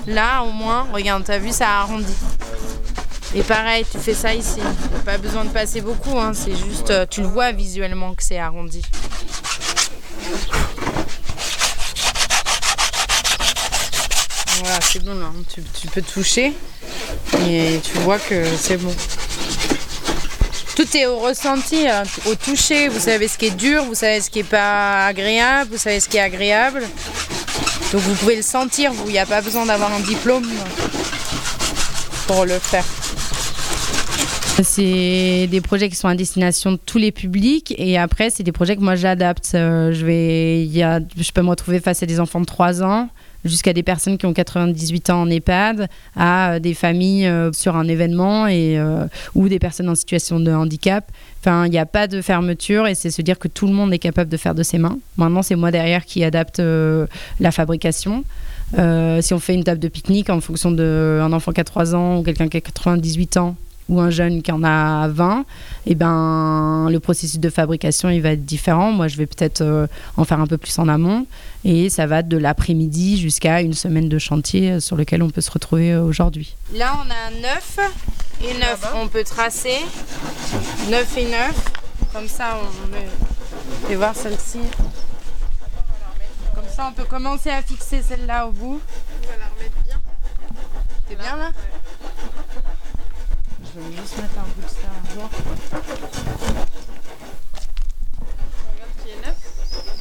Là, au moins, regarde, t'as vu, ça arrondit. Et pareil, tu fais ça ici. T'as pas besoin de passer beaucoup, hein. C'est juste, tu le vois visuellement que c'est arrondi. Voilà, c'est bon là. Tu peux toucher et tu vois que c'est bon. Tout est au ressenti, hein, au toucher. Vous savez ce qui est dur, vous savez ce qui est pas agréable, vous savez ce qui est agréable. Donc vous pouvez le sentir, vous. Il n'y a pas besoin d'avoir un diplôme pour le faire. C'est des projets qui sont à destination de tous les publics et après c'est des projets que moi j'adapte. Je peux me retrouver face à des enfants de 3 ans jusqu'à des personnes qui ont 98 ans en EHPAD, à des familles sur un événement ou des personnes en situation de handicap. Enfin, il n'y a pas de fermeture et c'est se dire que tout le monde est capable de faire de ses mains. Maintenant, c'est moi derrière qui adapte la fabrication. Si on fait une table de pique-nique en fonction d'un enfant qui a 3 ans ou quelqu'un qui a 98 ans, ou un jeune qui en a 20, et ben, le processus de fabrication il va être différent. Moi, je vais peut-être en faire un peu plus en amont et ça va de l'après-midi jusqu'à une semaine de chantier sur lequel on peut se retrouver aujourd'hui. Là, on a 9 et 9. On peut tracer 9 et 9. Comme ça, on peut voir celle-ci. Comme ça, on peut commencer à fixer celle-là au bout. On va la remettre bien. T'es bien là ? Je vais juste mettre un bout de ça un jour. Regarde qui est neuf.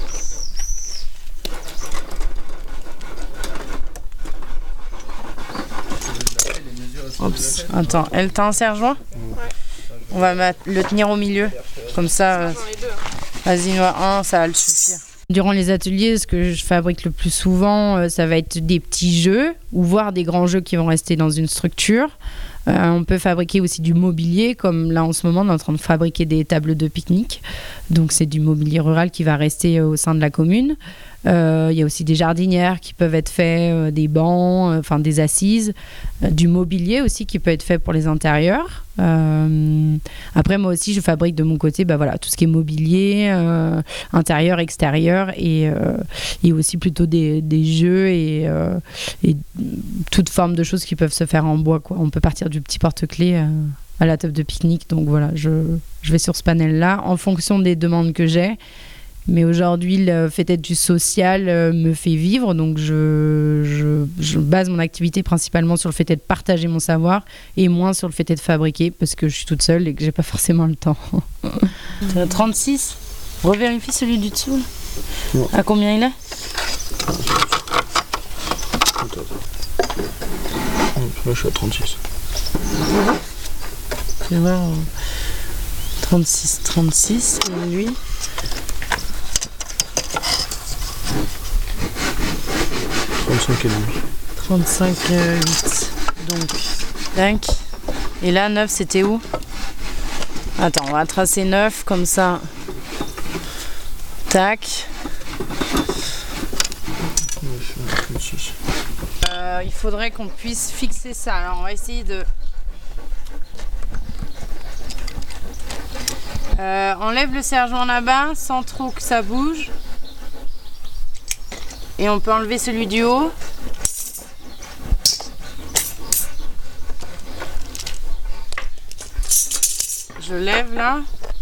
Oups. Attends, elle t'a un serre-joint ? Ouais. On va le tenir au milieu. Comme ça, J'en ai 2. vas-y, un, ça va le suffire. Durant les ateliers, ce que je fabrique le plus souvent, ça va être des petits jeux ou voire des grands jeux qui vont rester dans une structure. On peut fabriquer aussi du mobilier, comme là en ce moment on est en train de fabriquer des tables de pique-nique. Donc c'est du mobilier rural qui va rester au sein de la commune. Il y a aussi des jardinières qui peuvent être faites, des bancs, des assises, du mobilier aussi qui peut être fait pour les intérieurs. Après moi aussi je fabrique de mon côté tout ce qui est mobilier, intérieur, extérieur et aussi plutôt des jeux et toute forme de choses qui peuvent se faire en bois, quoi. On peut partir du petit porte-clés à la table de pique-nique. Donc voilà, je vais sur ce panel-là en fonction des demandes que j'ai. Mais aujourd'hui, le fait d'être du social me fait vivre. Donc je base mon activité principalement sur le fait d'être partager mon savoir et moins sur le fait d'être fabriquer parce que je suis toute seule et que j'ai pas forcément le temps. 36. Revérifie celui du dessous. Non. À combien il est? Là, je suis à 36. Tu vas voir, 36, et lui. 35 et demi. 35,8. Donc, tac. Et là, 9, c'était où? Attends, on va tracer 9 comme ça. Tac. Il faudrait qu'on puisse fixer ça. Alors, on va essayer de... enlève le serre-joint là-bas sans trop que ça bouge. Et on peut enlever celui du haut. Je lève là.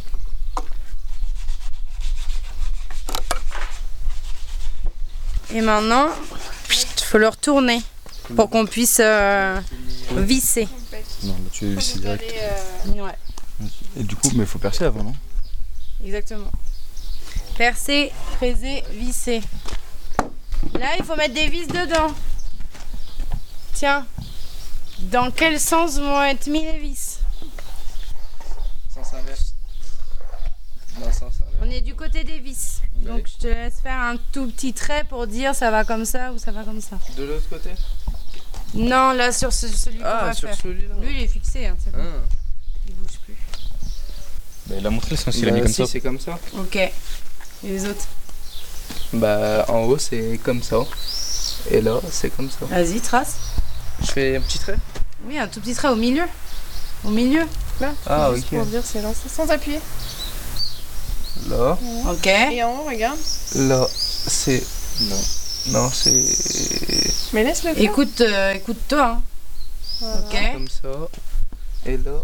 Et maintenant, il faut le retourner pour qu'on puisse visser. Non, là, tu es vissé direct. Ouais. Et du coup, mais il faut percer avant, non? Exactement. Percer, fraiser, visser. Là, il faut mettre des vis dedans. Tiens. Dans quel sens vont être mis les vis? Sens inverse. Non, sens inverse. On est du côté des vis. Oui. Donc je te laisse faire un tout petit trait pour dire ça va comme ça ou ça va comme ça. De l'autre côté? Non, là sur celui qu'on va sur faire. celui-là. Lui, il est fixé, hein, c'est bon. Ah. Il bouge plus. Bah, il a montré ça, s'il a mis comme ça. C'est comme ça. Ok. Et les autres? Bah en haut c'est comme ça. Et là c'est comme ça. Vas-y, trace. Je fais un petit trait. Oui, un tout petit trait au milieu. Au milieu. Là, Ah juste ok. pour dire c'est lancé sans appuyer. Là. Ok. Et en haut, regarde. Là c'est. Non. Non, c'est Mais laisse-le faire. Écoute-toi. Hein. Voilà. Ok. comme ça. Et là,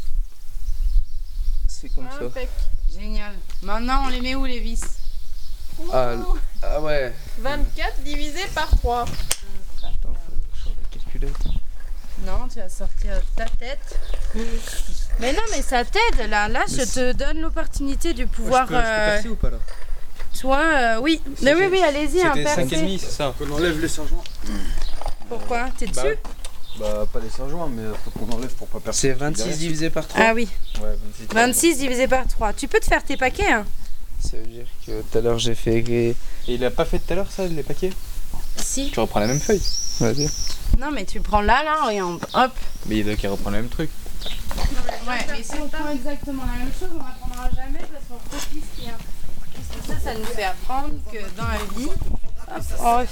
c'est comme ça. Impec. Génial. Maintenant, on les met où les vis? Ah, ah ouais. 24 divisé par 3. Attends, faut que je sorte la calculette. Non, tu vas sortir ta tête. Mais non, mais ça t'aide là. Là, je te donne l'opportunité de pouvoir. Je peux percer ou pas là? Oui. Mais oui, allez-y, hein, C'était percez. 5,5, c'est ça? On enlève les serre-joints. Pourquoi? T'es dessus? Bah, pas les serre-joints, mais faut qu'on enlève pour pas percer. C'est 26 divisé par 3. Ah oui. Ouais, 26 divisé par 3. Tu peux te faire tes paquets, hein? Ça veut dire que tout à l'heure j'ai fait. Et il a pas fait tout à l'heure ça, les paquets? Si. Tu reprends la même feuille. Vas-y. Non, mais tu prends là, regarde. Hop. Mais il doit qu'il reprend le même truc. Ouais, mais si on prend exactement la même chose, on n'apprendra jamais parce qu'on copie ce qu'il y a. Parce que ça nous fait apprendre que dans la vie, hop, on